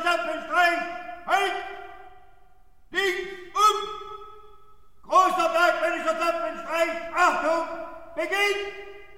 Zapfenstreich! Halt! Links und! Großer bergmännischer Zapfenstreich! Achtung! Beginn!